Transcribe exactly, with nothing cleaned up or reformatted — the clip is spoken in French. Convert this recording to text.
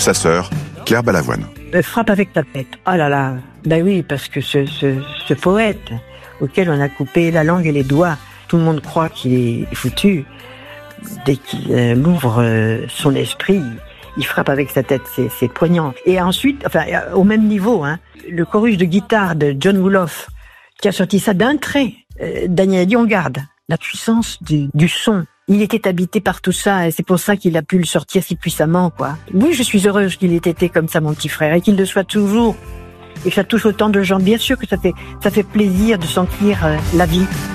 sa sœur, Claire Balavoine. Euh, frappe avec ta tête. Oh là là. Ben oui, parce que ce, ce, ce poète auquel on a coupé la langue et les doigts, tout le monde croit qu'il est foutu. Dès qu'il euh, ouvre euh, son esprit, il frappe avec sa tête, c'est, c'est poignant. Et ensuite, enfin, au même niveau, hein, le chorus de guitare de John Wolof, qui a sorti ça d'un trait, euh, Daniel a dit, on garde la puissance du, du son. Il était habité par tout ça, et c'est pour ça qu'il a pu le sortir si puissamment, quoi. Oui, je suis heureuse qu'il ait été comme ça, mon petit frère, et qu'il le soit toujours. Et que ça touche autant de gens. Bien sûr que ça fait, ça fait plaisir de sentir euh, la vie.